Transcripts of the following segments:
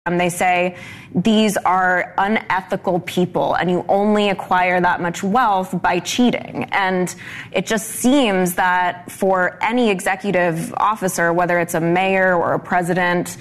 They say these are unethical people and you only acquire that much wealth by cheating. And it just seems that for any executive officer, whether it's a mayor or a president,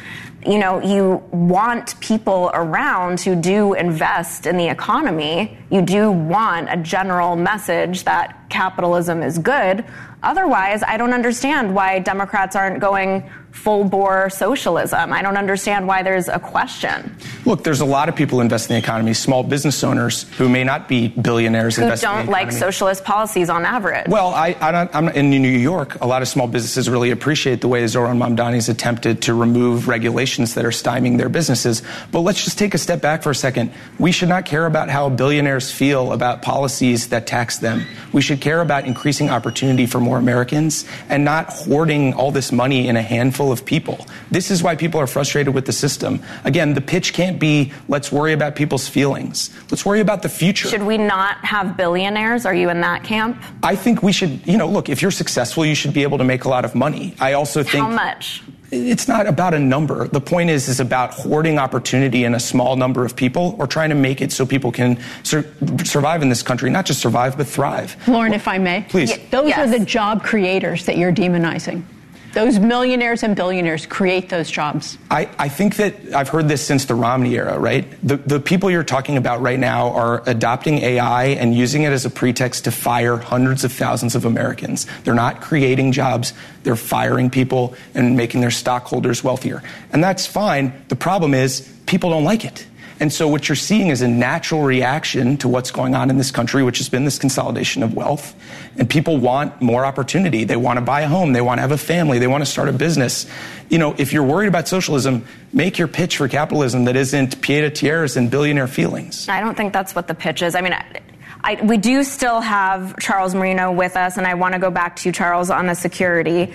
you want people around who do invest in the economy. You do want a general message that capitalism is good. Otherwise, I don't understand why Democrats aren't going full-bore socialism. I don't understand why there's a question. Look, there's a lot of people investing in the economy, small business owners who may not be billionaires who investing in the economy. Don't like socialist policies on average. Well, I'm in New York. A lot of small businesses really appreciate the way Zohran Mamdani's attempted to remove regulations that are stymieing their businesses. But let's just take a step back for a second. We should not care about how billionaires feel about policies that tax them. We should care about increasing opportunity for more Americans and not hoarding all this money in a handful of people. This is why people are frustrated with the system. Again, the pitch can't be, let's worry about people's feelings. Let's worry about the future. Should we not have billionaires? Are you in that camp? I think we should, look, if you're successful, you should be able to make a lot of money. I also think... How much? It's not about a number. The point is about hoarding opportunity in a small number of people or trying to make it so people can survive in this country, not just survive, but thrive. Lauren, if I may. Please. Those are the job creators that you're demonizing. Those millionaires and billionaires create those jobs. I think that I've heard this since the Romney era, right? The people you're talking about right now are adopting AI and using it as a pretext to fire hundreds of thousands of Americans. They're not creating jobs. They're firing people and making their stockholders wealthier. And that's fine. The problem is people don't like it. And so what you're seeing is a natural reaction to what's going on in this country, which has been this consolidation of wealth. And people want more opportunity. They want to buy a home. They want to have a family. They want to start a business. If you're worried about socialism, make your pitch for capitalism that isn't pied-à-terres and billionaire feelings. I don't think that's what the pitch is. We do still have Charles Marino with us, and I want to go back to you, Charles, on the security.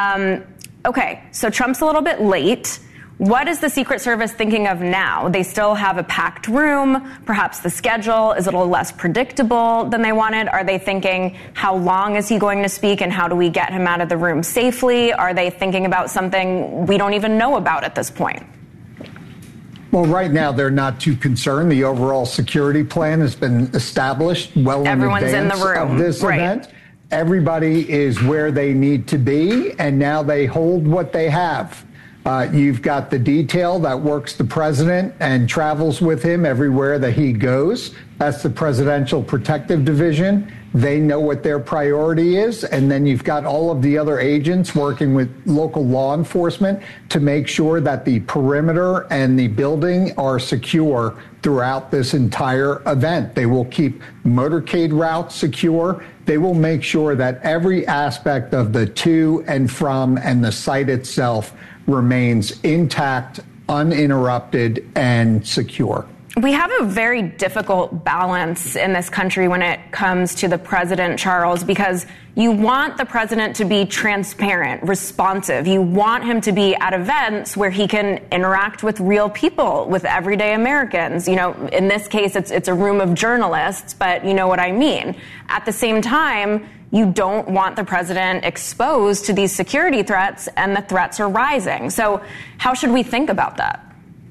Okay, so Trump's a little bit late. What is the Secret Service thinking of now? They still have a packed room. Perhaps the schedule is a little less predictable than they wanted. Are they thinking, how long is he going to speak and how do we get him out of the room safely? Are they thinking about something we don't even know about at this point? Well, right now, they're not too concerned. The overall security plan has been established well in advance of this event. Everybody is where they need to be, and now they hold what they have. You've got the detail that works the president and travels with him everywhere that he goes. That's the Presidential Protective Division. They know what their priority is. And then you've got all of the other agents working with local law enforcement to make sure that the perimeter and the building are secure throughout this entire event. They will keep motorcade routes secure. They will make sure that every aspect of the to and from and the site itself remains intact, uninterrupted, and secure. We have a very difficult balance in this country when it comes to the president, Charles, because you want the president to be transparent, responsive. You want him to be at events where he can interact with real people, with everyday Americans. In this case, it's a room of journalists, but you know what I mean. At the same time, you don't want the president exposed to these security threats, and the threats are rising. So how should we think about that?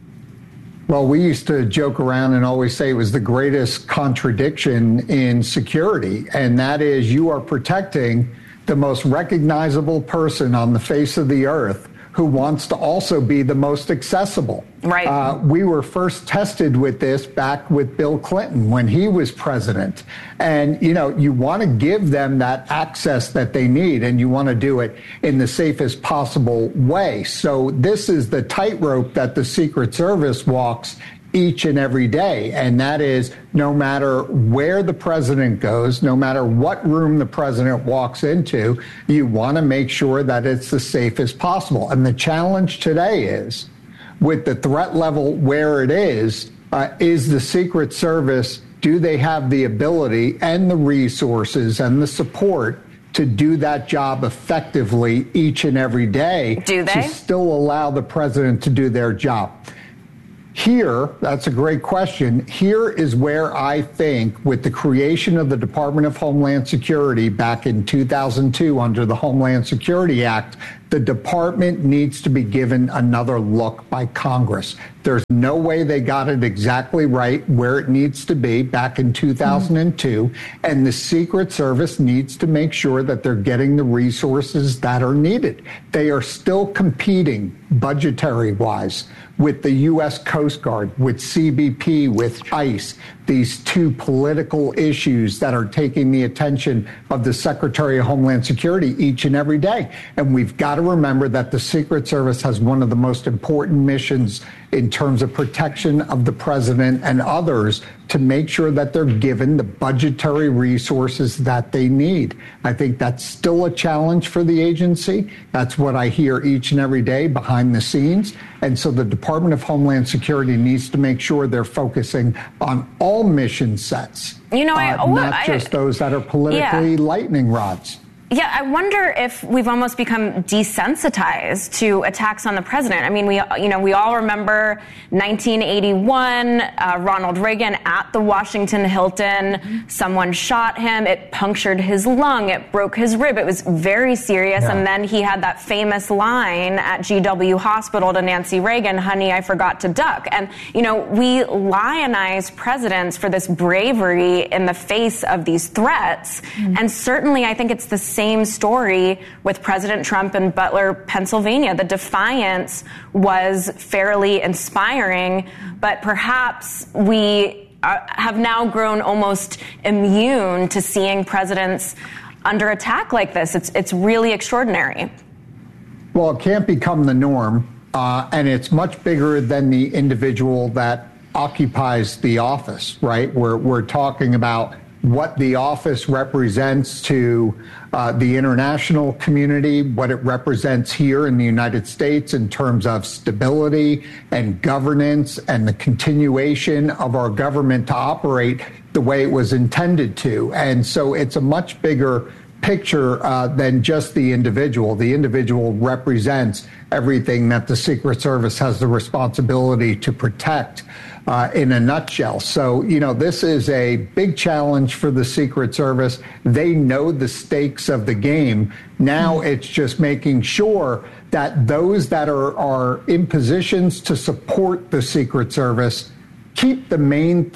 Well, we used to joke around and always say it was the greatest contradiction in security, and that is you are protecting the most recognizable person on the face of the earth who wants to also be the most accessible. Right. We were first tested with this back with Bill Clinton when he was president. And, you want to give them that access that they need, and you want to do it in the safest possible way. So this is the tightrope that the Secret Service walks each and every day. And that is no matter where the president goes, no matter what room the president walks into, you want to make sure that it's the safest possible. And the challenge today is, with the threat level where it is the Secret Service, do they have the ability and the resources and the support to do that job effectively each and every day? Do they? To still allow the president to do their job? Here, that's a great question. Here is where I think with the creation of the Department of Homeland Security back in 2002 under the Homeland Security Act, the department needs to be given another look by Congress. There's no way they got it exactly right where it needs to be back in 2002. And the Secret Service needs to make sure that they're getting the resources that are needed. They are still competing budgetary-wise with the U.S. Coast Guard, with CBP, with ICE, these two political issues that are taking the attention of the Secretary of Homeland Security each and every day. And we've got to remember that the Secret Service has one of the most important missions in terms of protection of the president and others to make sure that they're given the budgetary resources that they need. I think that's still a challenge for the agency. That's what I hear each and every day behind the scenes. And so the Department of Homeland Security needs to make sure they're focusing on all mission sets, not just those that are politically lightning rods. Yeah, I wonder if we've almost become desensitized to attacks on the president. I mean, we all remember 1981, Ronald Reagan at the Washington Hilton. Someone shot him. It punctured his lung. It broke his rib. It was very serious. Yeah. And then he had that famous line at GW Hospital to Nancy Reagan, "Honey, I forgot to duck." And, we lionize presidents for this bravery in the face of these threats. And certainly I think it's the same story with President Trump in Butler, Pennsylvania. The defiance was fairly inspiring, but perhaps we have now grown almost immune to seeing presidents under attack like this. It's really extraordinary. Well, it can't become the norm, and it's much bigger than the individual that occupies the office, right? We're talking about what the office represents to the international community, what it represents here in the United States in terms of stability and governance and the continuation of our government to operate the way it was intended to. And so it's a much bigger picture than just the individual. The individual represents everything that the Secret Service has the responsibility to protect in a nutshell. So, this is a big challenge for the Secret Service. They know the stakes of the game. Now it's just making sure that those that are in positions to support the Secret Service keep the main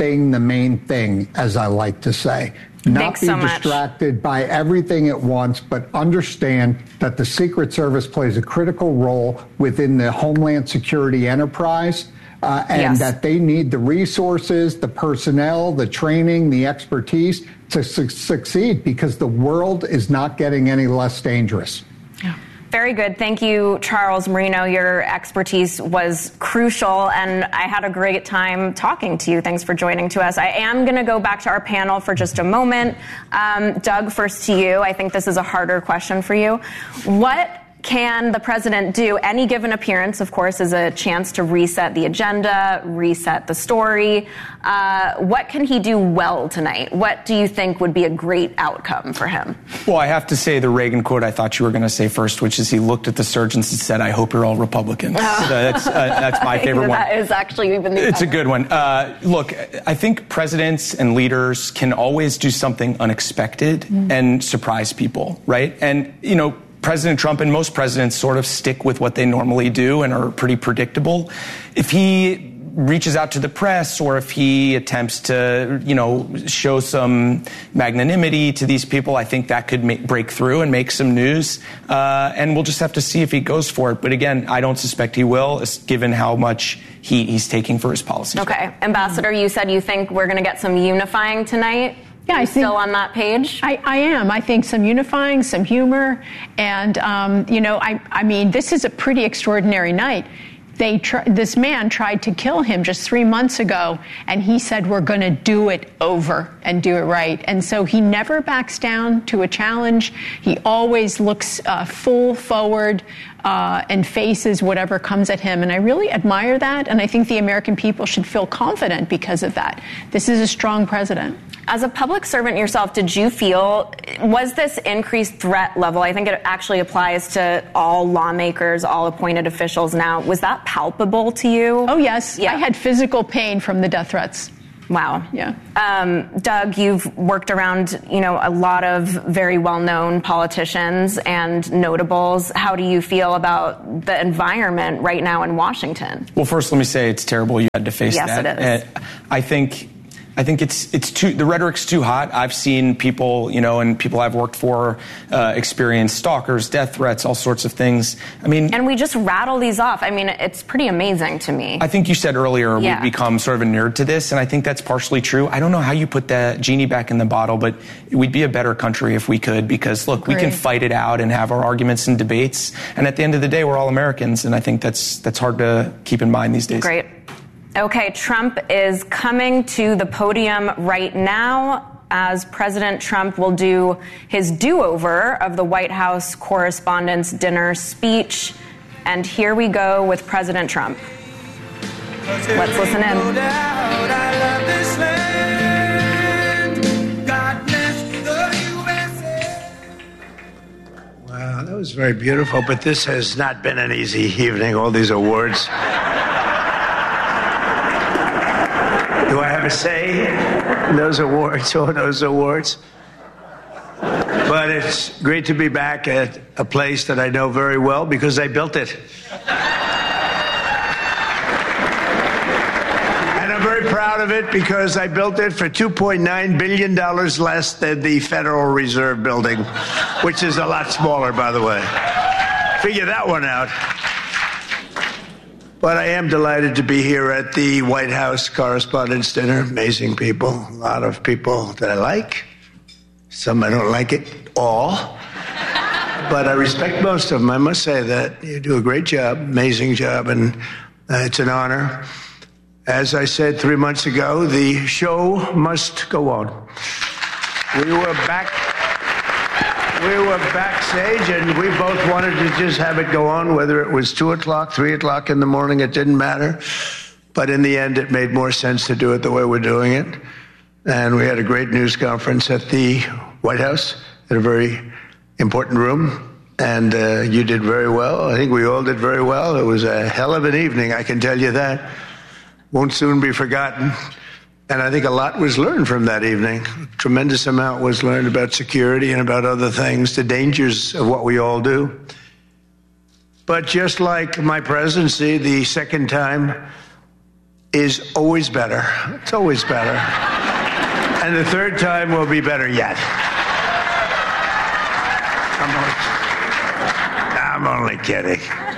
thing, as I like to say. Not be distracted by everything at once, but understand that the Secret Service plays a critical role within the Homeland Security enterprise, and that they need the resources, the personnel, the training, the expertise to succeed, because the world is not getting any less dangerous. Yeah. Very good. Thank you, Charles Marino. Your expertise was crucial, and I had a great time talking to you. Thanks for joining to us. I am going to go back to our panel for just a moment. Doug, first to you. I think this is a harder question for you. What can the president do? Any given appearance, of course, is a chance to reset the agenda, reset the story. What can he do well tonight? What do you think would be a great outcome for him? Well, I have to say the Reagan quote I thought you were going to say first, which is he looked at the surgeons and said, "I hope you're all Republicans." That's my favorite one. That is actually even the It's a good one. Look, I think presidents and leaders can always do something unexpected and surprise people, right? And, President Trump and most presidents sort of stick with what they normally do and are pretty predictable. If he reaches out to the press, or if he attempts to, show some magnanimity to these people, I think that could break through and make some news. And we'll just have to see if he goes for it. But again, I don't suspect he will, given how much he's taking for his policies. Okay. Ambassador, you said you think we're going to get some unifying tonight? Yeah, I think still on that page. I am. I think some unifying, some humor, and I mean, this is a pretty extraordinary night. This man tried to kill him just 3 months ago, and he said, "We're going to do it over and do it right." And so he never backs down to a challenge. He always looks full forward and faces whatever comes at him. And I really admire that. And I think the American people should feel confident because of that. This is a strong president. As a public servant yourself, did you feel, was this increased threat level, I think it actually applies to all lawmakers, all appointed officials now, was that palpable to you? Oh, yes. Yeah. I had physical pain from the death threats. Wow. Yeah. Doug, you've worked around, a lot of very well-known politicians and notables. How do you feel about the environment right now in Washington? Well, first, let me say it's terrible you had to face that. Yes, it is. I think it's too, the rhetoric's too hot. I've seen people, and people I've worked for experience stalkers, death threats, all sorts of things. And we just rattle these off. It's pretty amazing to me. I think you said earlier we've become sort of a nerd to this, and I think that's partially true. I don't know how you put that genie back in the bottle, but we'd be a better country if we could, because look, we can fight it out and have our arguments and debates, and at the end of the day, we're all Americans, and I think that's hard to keep in mind these days. Great. Okay, Trump is coming to the podium right now as President Trump will do his do-over of the White House Correspondents' Dinner speech. And here we go with President Trump. Let's listen in. Wow, that was very beautiful, but this has not been an easy evening, all these awards. Do I have a say in those awards, all those awards? But it's great to be back at a place that I know very well because I built it. And I'm very proud of it because I built it for $2.9 billion less than the Federal Reserve building, which is a lot smaller, by the way. Figure that one out. But I am delighted to be here at the White House Correspondents' Dinner. Amazing people, a lot of people that I like. Some I don't like it all. But I respect most of them. I must say that you do a great job, amazing job, and it's an honor. As I said 3 months ago, the show must go on. We were backstage, and we both wanted to just have it go on, whether it was 2 o'clock, 3 o'clock in the morning, it didn't matter. But in the end, it made more sense to do it the way we're doing it. And we had a great news conference at the White House, in a very important room. And you did very well. I think we all did very well. It was a hell of an evening, I can tell you that. Won't soon be forgotten. And I think a lot was learned from that evening. A tremendous amount was learned about security and about other things, the dangers of what we all do. But just like my presidency, the second time is always better. It's always better. And the third time will be better yet. I'm only kidding.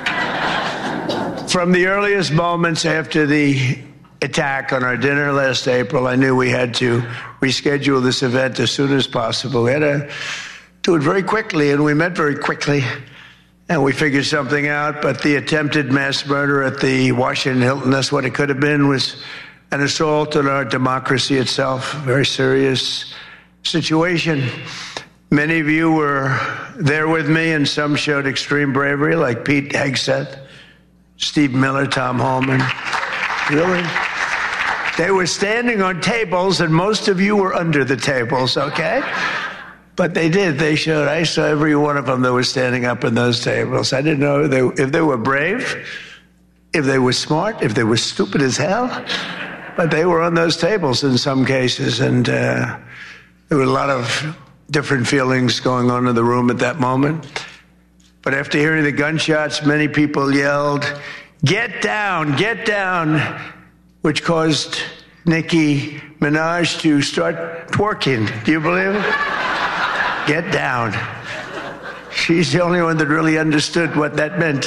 From the earliest moments after the attack on our dinner last April, I knew we had to reschedule this event as soon as possible. We had to do it very quickly, and we met very quickly, and we figured something out. But the attempted mass murder at the Washington Hilton, that's what it could have been, was an assault on our democracy itself. A very serious situation. Many of you were there with me, and some showed extreme bravery, like Pete Hegseth, Steve Miller, Tom Homan. Really? They were standing on tables, and most of you were under the tables, okay? But they did. They showed. I saw every one of them that was standing up in those tables. I didn't know if they were brave, if they were smart, if they were stupid as hell. But they were on those tables in some cases, and there were a lot of different feelings going on in the room at that moment. But after hearing the gunshots, many people yelled, "Get down, get down," which caused Nicki Minaj to start twerking. Do you believe it? Get down. She's the only one that really understood what that meant.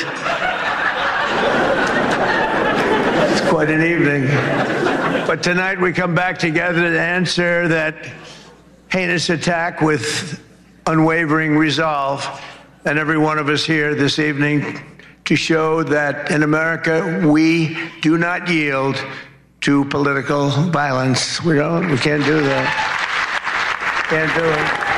It's quite an evening. But tonight we come back together to answer that heinous attack with unwavering resolve. And every one of us here this evening to show that in America we do not yield to political violence. We can't do that. Can't do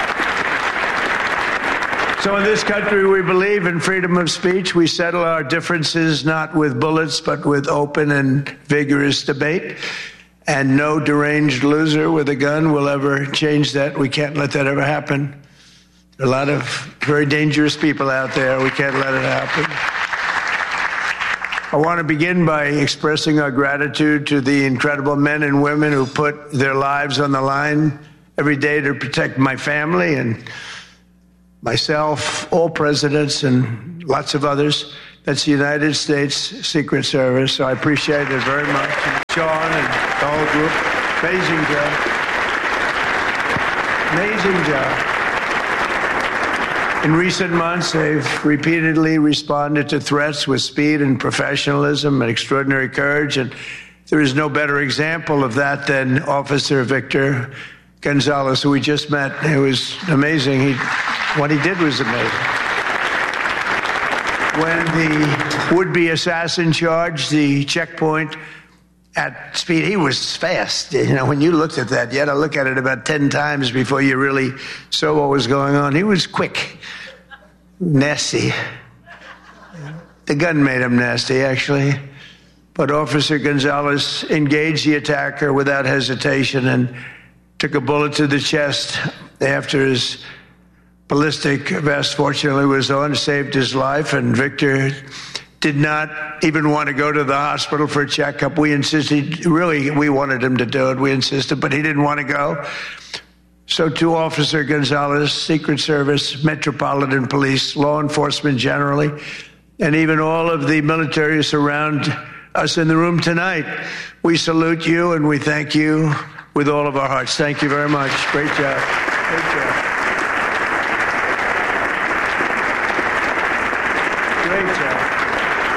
it. So in this country, we believe in freedom of speech. We settle our differences not with bullets, but with open and vigorous debate. And no deranged loser with a gun will ever change that. We can't let that ever happen. There are a lot of very dangerous people out there. We can't let it happen. I want to begin by expressing our gratitude to the incredible men and women who put their lives on the line every day to protect my family and myself, all presidents, and lots of others. That's the United States Secret Service, so I appreciate it very much. And Sean and the whole group, amazing job. Amazing job. In recent months, they've repeatedly responded to threats with speed and professionalism and extraordinary courage, and there is no better example of that than Officer Victor Gonzalez, who we just met. It was amazing. What he did was amazing. When the would-be assassin charged the checkpoint at speed, he was fast. You know, when you looked at that, you had to look at it about 10 times before you really saw what was going on. He was quick, nasty. The gun made him nasty, actually. But Officer Gonzalez engaged the attacker without hesitation and took a bullet to the chest after his ballistic vest, fortunately, was on, saved his life, and Victor did not even want to go to the hospital for a checkup. We insisted, really, we wanted him to do it. We insisted, but he didn't want to go. So to Officer Gonzalez, Secret Service, Metropolitan Police, law enforcement generally, and even all of the military surround us in the room tonight, we salute you and we thank you with all of our hearts. Thank you very much. Great job. Great job. Great job.